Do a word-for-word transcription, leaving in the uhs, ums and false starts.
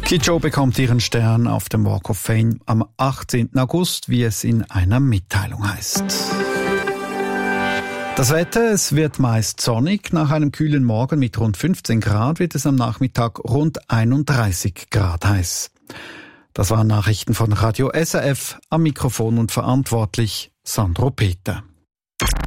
Kidjo bekommt ihren Stern auf dem Walk of Fame am achtzehnten August, wie es in einer Mitteilung heißt. Das Wetter, es wird meist sonnig. Nach einem kühlen Morgen mit rund fünfzehn Grad wird es am Nachmittag rund einunddreißig Grad heiß. Das waren Nachrichten von Radio S R F, am Mikrofon und verantwortlich Sandro Peter.